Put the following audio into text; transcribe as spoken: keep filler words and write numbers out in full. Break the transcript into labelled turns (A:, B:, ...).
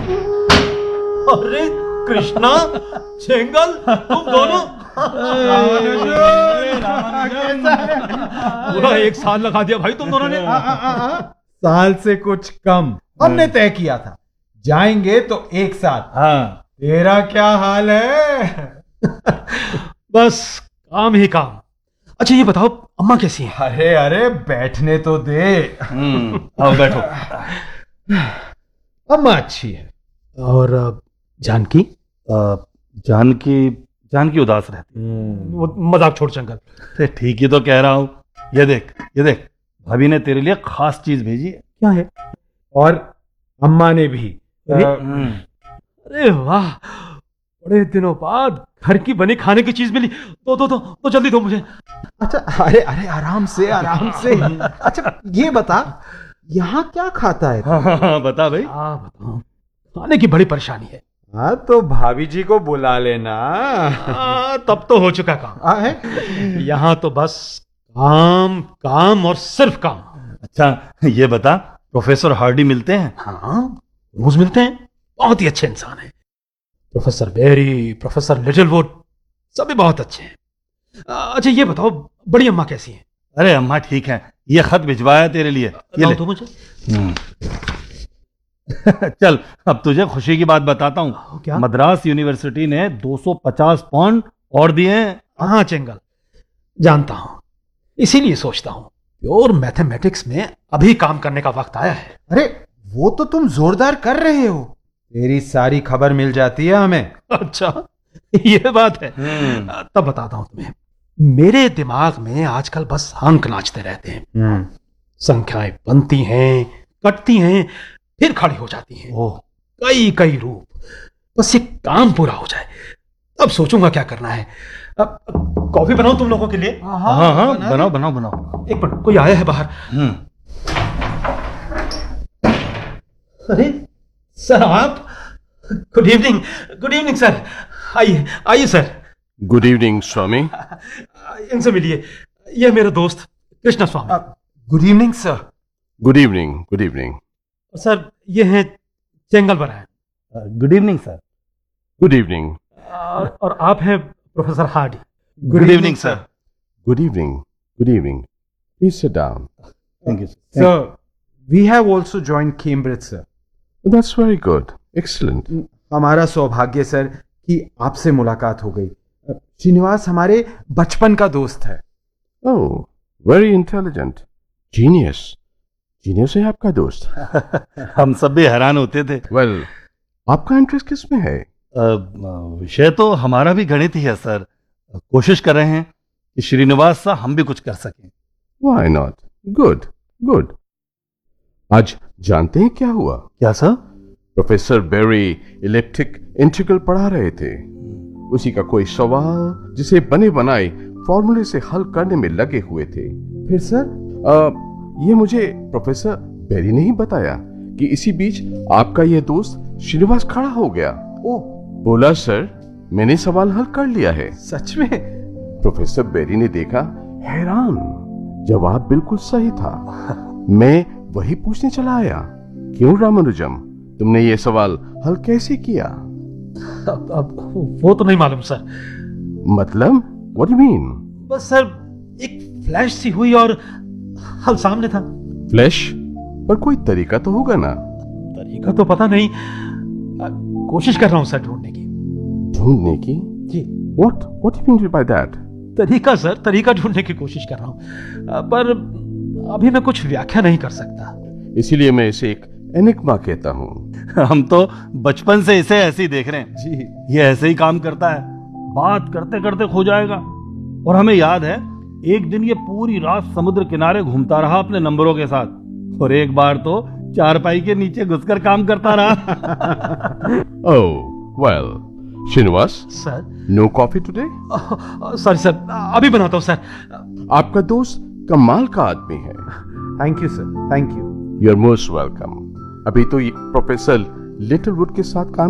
A: अरे कृष्णा, चेंगल, तुम दोनों पूरा एक साल लगा दिया भाई तुम दोनों ने।
B: आ, आ, आ, आ, साल से कुछ कम हमने तय किया था, जाएंगे तो एक साथ।
C: हाँ,
B: तेरा क्या हाल है?
A: बस काम ही काम। अच्छा ये बताओ, अम्मा कैसी हैं?
B: अरे अरे बैठने तो दे।
C: आओ बैठो।
B: अम्मा अच्छी है।
A: और जानकी?
C: आ, जानकी जानकी उदास रहती।
A: वो मजाक छोड़ चंगल।
C: अरे ठीक ही तो कह रहा हूँ। ये देख ये देख, भाभी ने तेरे लिए खास चीज भेजी है।
A: क्या है?
B: और अम्मा ने भी।
A: अरे,
B: आ,
A: अरे वाह, बड़े दिनों बाद घर की बनी खाने की चीज मिली। दो दो दो तो जल्दी दो मुझे।
B: अच्छा, अरे अरे आराम से आराम से। अच्छा ये बता, यहाँ क्या खाता है?
C: हाँ, हाँ, हाँ, बता भाई।
A: हाँ बताओ, खाने की बड़ी परेशानी है।
B: हाँ तो भाभी जी को बुला लेना।
A: आ, तब तो हो चुका काम।
B: आ, है?
A: यहाँ तो बस काम काम और सिर्फ काम।
C: अच्छा ये बता, प्रोफेसर हार्डी मिलते हैं?
A: हाँ रोज मिलते हैं, बहुत ही अच्छे इंसान हैं। प्रोफेसर बेरी, प्रोफेसर लिटिलवुड, सभी बहुत अच्छे हैं। आ, अच्छा ये बताओ, बड़ी अम्मा कैसी हैं?
C: अरे अम्मा ठीक है, ये खत भिजवाया तेरे लिए, ये ले।
A: तो मुझे
C: चल अब तुझे खुशी की बात बताता हूँ।
A: क्या?
C: मद्रास यूनिवर्सिटी ने दो सौ पचास पाउंड और दिए हैं।
A: हाँ चेंगल, जानता हूं, इसीलिए सोचता हूं प्योर मैथमेटिक्स में अभी काम करने का वक्त आया है।
B: अरे वो तो तुम जोरदार कर रहे हो, तेरी सारी खबर मिल जाती है हमें।
A: अच्छा ये बात है। तब बताता हूं तुम्हें, मेरे दिमाग में आजकल बस अंक नाचते रहते हैं। संख्याएं बनती हैं, कटती हैं, फिर खड़ी हो जाती हैं।
C: ओह,
A: कई कई रूप। बस ये काम पूरा हो जाए, अब सोचूंगा क्या करना है। अब कॉफी बनाऊं तुम लोगों के लिए?
C: हाँ हाँ बनाओ बनाओ बनाओ।
A: एक मिनट, कोई आया है बाहर।
C: हम्म
A: अरे सर आप? Good evening, good evening sir. आइए आइए सर।
D: गुड इवनिंग स्वामी।
A: इनसे मिलिए, यह मेरा दोस्त कृष्णा स्वामी।
B: Good evening sir.
D: Good evening good evening.
A: Sir ये हैं चेंगल बरायन।
C: Good evening sir.
D: Good evening.
A: और, और आप हैं professor Hardy.
C: Good evening sir.
D: Good evening good evening. Please sit down.
C: Thank you
B: sir, we have also joined Cambridge sir.
D: That's very good, excellent.
B: हमारा सौभाग्य sir कि आपसे मुलाकात हो गई। श्रीनिवास हमारे बचपन का दोस्त है।
D: ओह, वेरी इंटेलिजेंट। जीनियस। जीनियस है आपका दोस्त।
C: हम सब भी हैरान होते थे।
D: वेल well, आपका इंटरेस्ट किस में है?
C: विषय तो हमारा भी गणित ही है सर। कोशिश कर रहे हैं कि श्रीनिवास सा हम भी कुछ कर सकें।
D: Why not? Good good. आज जानते हैं क्या हुआ?
C: क्या sir?
D: Professor berry elliptic integral पढ़ा रहे थे। उसी का कोई सवाल जिसे बने बनाए फॉर्मूले से हल करने में लगे हुए थे।
B: फिर सर?
D: आ, ये मुझे प्रोफेसर बेरी ने ही बताया कि इसी बीच आपका यह दोस्त श्रीनिवास खड़ा हो गया।
B: ओह,
D: बोला सर मैंने सवाल हल कर लिया है।
B: सच में?
D: प्रोफेसर बेरी ने देखा, हैरान, जवाब बिल्कुल सही था। मैं वही पूछने चला आया, क्यों रामानुजम, तुमने ये सवाल हल कैसे किया?
A: अब, अब वो तो नहीं मालूम सर।
D: मतलब व्हाट डू यू मीन?
A: बस सर एक फ्लैश सी हुई और हल सामने था।
D: फ्लैश? पर कोई तरीका तो होगा ना?
A: तरीका तो पता नहीं, आ, कोशिश कर रहा हूं सर ढूंढने की।
D: ढूंढने की?
A: जी।
D: What what you mean by that?
A: तरीका सर, तरीका ढूंढने की कोशिश कर रहा हूं, आ, पर अभी मैं कुछ व्याख्या नहीं कर सकता।
D: इसीलिए मैं इसे एक एनिग्मा कहता हूँ।
C: हम तो बचपन से इसे ऐसे ही देख रहे हैं।
B: जी।
C: ये ऐसे ही काम करता है, बात करते करते खो जाएगा। और हमें याद है एक दिन ये पूरी रात समुद्र किनारे घूमता रहा अपने नंबरों के साथ, और एक बार तो चारपाई के नीचे घुसकर काम करता रहा।
D: ओह well, Srinivas,
A: sir?
D: No coffee today?
A: Sorry sir, अभी बनाता हूं सर।
D: आपका दोस्त कमाल का आदमी है।
B: Thank you sir, thank you.
D: You are most welcome. अभी तो ये प्रोफेसर लिटिलवुड के साथ काम